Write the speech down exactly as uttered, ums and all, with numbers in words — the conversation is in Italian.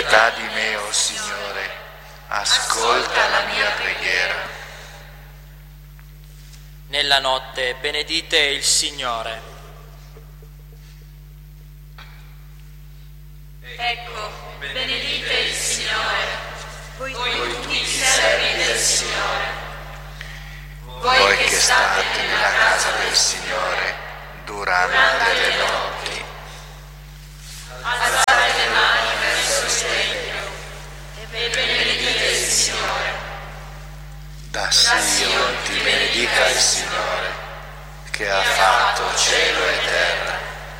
pietà di me, o Signore, ascolta la mia preghiera. Nella notte benedite il Signore. Ecco, benedite il Signore, voi tutti i servi del Signore, voi che state nella casa del Signore durante le notti. Alzate le mani verso il Tempio e benedite il Signore. Da Sion ti benedica il Signore, che ha fatto cielo e terra.